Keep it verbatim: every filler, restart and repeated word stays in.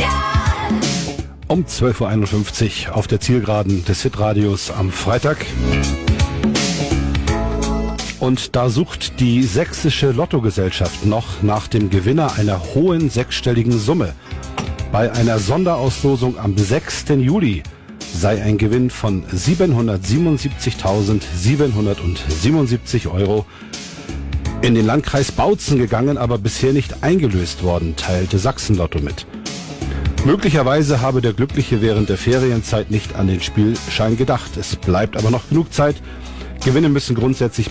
Um zwölf Uhr einundfünfzig auf der Zielgeraden des Hitradios am Freitag. Und da sucht die sächsische Lottogesellschaft noch nach dem Gewinner einer hohen sechsstelligen Summe. Bei einer Sonderauslosung am sechsten Juli sei ein Gewinn von siebenhundertsiebenundsiebzigtausendsiebenhundertsiebenundsiebzig Euro in den Landkreis Bautzen gegangen, aber bisher nicht eingelöst worden, teilte Sachsen-Lotto mit. Möglicherweise habe der Glückliche während der Ferienzeit nicht an den Spielschein gedacht. Es bleibt aber noch genug Zeit. Gewinne müssen grundsätzlich